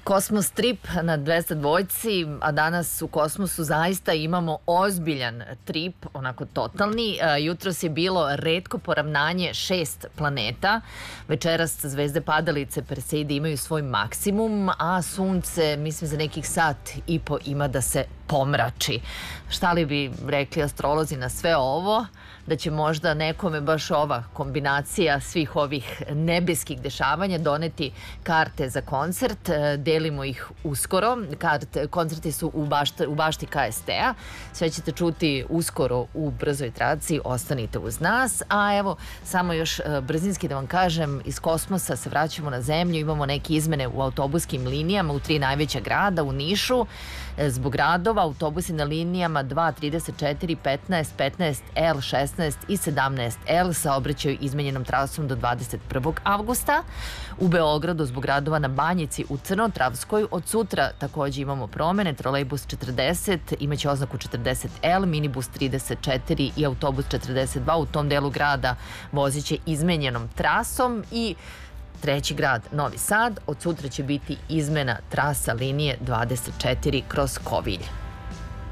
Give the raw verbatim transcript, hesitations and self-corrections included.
Kosmos trip na dvesta dvojci, a danas u Kosmosu zaista imamo ozbiljan trip, onako totalni. Jutros je bilo retko poravnanje šest planeta. Večeras zvezde padalice Perseide imaju svoj maksimum, a sunce, mislim, za nekih sat i po ima da se pomrači. Šta li bi rekli astrolozi na sve ovo? Da će možda nekome baš ova kombinacija svih ovih nebeskih dešavanja doneti karte za koncert. Delimo ih uskoro. Karte, koncerti su u, bašta, u bašti K S T-a. Sve ćete čuti uskoro u brzoj traci. Ostanite uz nas. A evo, samo još brzinski da vam kažem, iz kosmosa se vraćamo na zemlju. Imamo neke izmene u autobuskim linijama u tri najveća grada, u Nišu. Zbog radova autobusi na linijama dva, trideset četiri, petnaest, petnaest L, šesnaest i sedamnaest L saobraćaju izmenjenom trasom do dvadeset prvog avgusta. U Beogradu zbog radova na Banjici u Crnotravskoj od sutra takođe imamo promene. Trolejbus četrdeset imaće oznaku četrdeset L, minibus trideset četiri i autobus četrdeset dva u tom delu grada voziće izmenjenom trasom. I treći grad, Novi Sad, od sutra će biti izmena trasa linije dvadeset četiri kroz Kovilj.